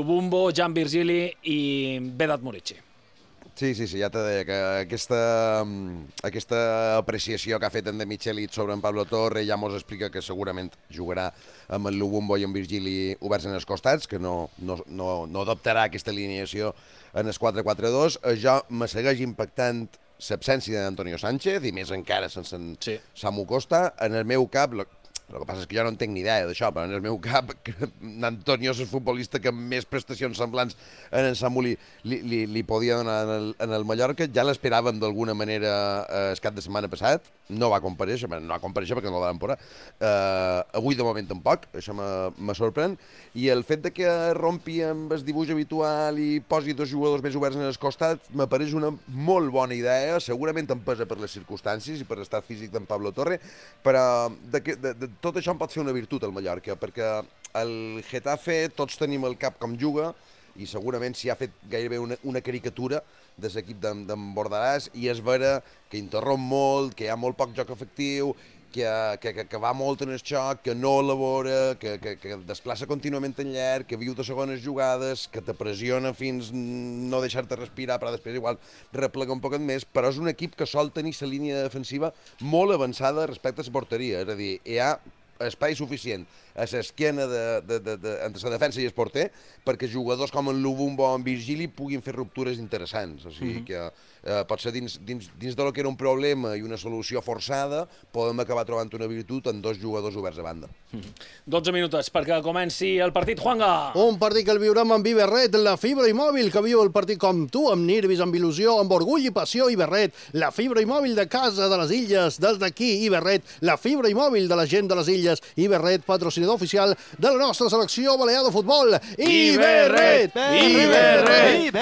Lubumbo, Jan Virgili i Vedat Murici. Sí, ja te deia que aquesta apreciació que ha fet en De Michelit sobre en Pablo Torre ja mos explica que segurament jugarà amb el Lubumbo i en Virgili oberts en els costats, que no adoptarà aquesta alineació en el 4-4-2. Jo me segueix impactant l'absència d'Antonio Sánchez, i més encara sense Samu Costa. En el meu cap, el que passa és que jo no en tinc ni idea d'això, però en el meu cap Antonio és el futbolista que més prestacions semblants en en Samu li podia donar en el Mallorca. Ja l'esperàvem d'alguna manera el cap de setmana passat, no va comparèixer perquè no la van posar. Avui de moment tampoc, això me sorprèn, i el fet de que rompi amb el dibuix habitual i posi dos jugadors més oberts en el costat m'apareix una molt bona idea, segurament em pesa per les circumstàncies i per l'estat físic d'en Pablo Torre, però tot això en pot fer una virtut al Mallorca, perquè el Getafe tots tenim el cap com juga, i segurament s'hi ha fet gairebé una caricatura de l'equip d'en Bordalàs, i és vera que interromp molt, que hi ha molt poc joc efectiu, que va molt en el xoc, que no elabora, que desplaça contínuament en llarg, que viu de segones jugades, que te pressiona fins no deixar-te respirar, però després igual replega un poquet més, però és un equip que sol tenir la línia defensiva molt avançada respecte a la porteria, és a dir, hi ha espai suficient a l'esquena entre la defensa i el porter perquè jugadors com en Lubumbo o en Virgili puguin fer ruptures interessants. O sigui que potser dins del que era un problema i una solució forçada podem acabar trobant una virtut en dos jugadors oberts a banda. 12 minuts perquè comenci el partit, Juanga. Un partit que el viurem amb Iberret, la fibra i mòbil que viu el partit com tu, amb nervis, amb il·lusió, amb orgull i passió. Iberret, la fibra i mòbil de casa de les Illes, des d'aquí Iberret, la fibra i mòbil de la gent de les Illes. Iberret, patrocinador oficial de la nostra selecció balear de futbol. Iberret! Iberret!